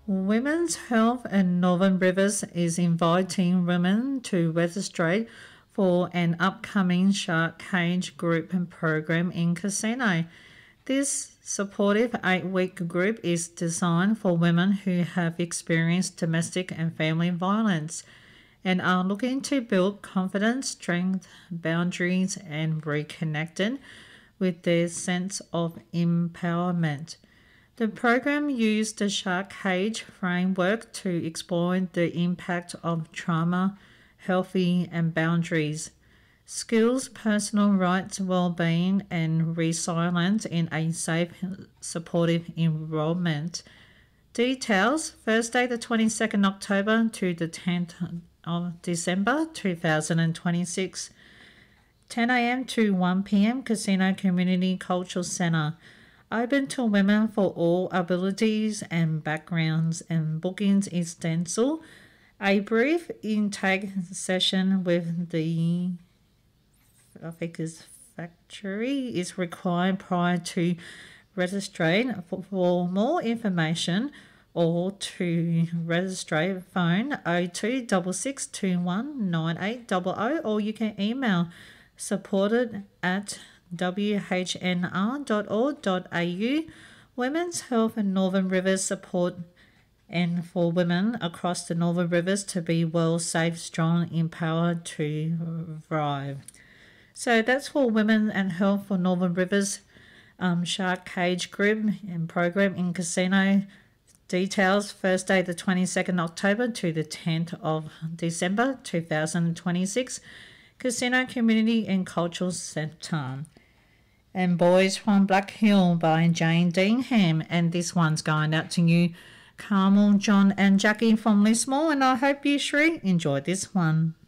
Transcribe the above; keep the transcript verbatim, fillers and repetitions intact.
Women's Health in Northern Rivers is inviting women to register for an upcoming shark cage group and program in Casino. This supportive eight-week group is designed for women who have experienced domestic and family violence and are looking to build confidence, strength, boundaries, and reconnecting with their sense of empowerment. The program used the Shark Cage framework to explore the impact of trauma, healthy, and boundaries, skills, personal rights, well-being, and resilience in a safe, supportive environment. Details: Thursday, the twenty-second of October to the tenth of December two thousand twenty-six, ten a m to one p m Casino Community Cultural Centre. Open to women for all abilities and backgrounds, and bookings is stencil. A brief intake session with the I think is factory is required prior to registering. For, for more information or to register, phone oh two six six two one nine eight zero zero, or you can email supported at w h n r dot org dot a u. Women's Health in Northern Rivers support and for women across the Northern Rivers to be well, safe, strong, empowered to thrive. So that's for Women and Health for Northern Rivers um, Shark Cage Group and Program in Casino. Details: Thursday the twenty-second of October to the tenth of December two thousand twenty-six, Casino Community and Cultural Centre. And Boys from Black Hill by Jane Dingham. And this one's going out to you, Carmel, John and Jackie from Lismore, and I hope you, Shri, enjoyed this one.